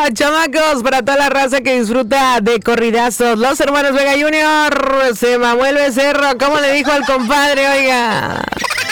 chamacos, para toda la raza que disfruta de corridazos. Los hermanos Vega Junior, se mamó el becerro. ¿Cómo le dijo al compadre, oiga?